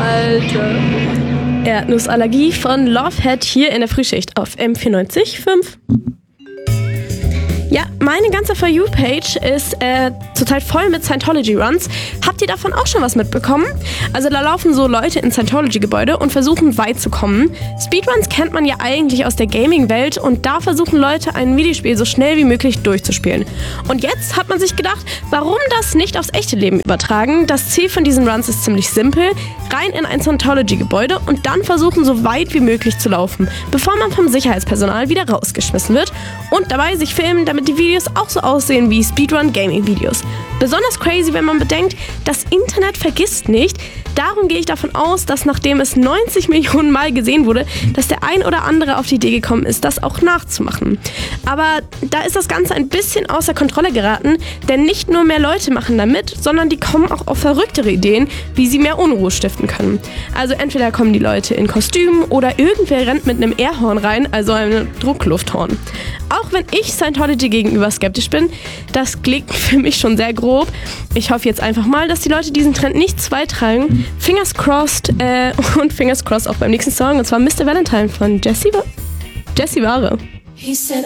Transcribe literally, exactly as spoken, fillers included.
Alter. Erdnussallergie von Lovehead hier in der Frühschicht auf M vierundneunzig Komma fünf. Ja, meine ganze For You-Page ist äh, zurzeit voll mit Scientology-Runs. Habt ihr davon auch schon was mitbekommen? Also da laufen so Leute in Scientology-Gebäude und versuchen weit zu kommen. Speedruns kennt man ja eigentlich aus der Gaming-Welt und da versuchen Leute ein Videospiel so schnell wie möglich durchzuspielen. Und jetzt hat man sich gedacht, warum das nicht aufs echte Leben übertragen? Das Ziel von diesen Runs ist ziemlich simpel. Rein in ein Scientology-Gebäude und dann versuchen so weit wie möglich zu laufen, bevor man vom Sicherheitspersonal wieder rausgeschmissen wird und dabei sich filmen, damit die Videos auch so aussehen wie Speedrun-Gaming-Videos. Besonders crazy, wenn man bedenkt, das Internet vergisst nicht. Darum gehe ich davon aus, dass nachdem es neunzig Millionen Mal gesehen wurde, dass der ein oder andere auf die Idee gekommen ist, das auch nachzumachen. Aber da ist das Ganze ein bisschen außer Kontrolle geraten, denn nicht nur mehr Leute machen da mit, sondern die kommen auch auf verrücktere Ideen, wie sie mehr Unruhe stiften können. Also entweder kommen die Leute in Kostümen oder irgendwer rennt mit einem Airhorn rein, also einem Drucklufthorn. Auch wenn ich Scientology gegenüber skeptisch bin, das klingt für mich schon sehr grob. Ich hoffe jetzt einfach mal, dass die Leute diesen Trend nicht zu weit tragen. Fingers crossed äh, und fingers crossed auch beim nächsten Song, und zwar Mister Valentine von Jessie, Jessie Ware. He said,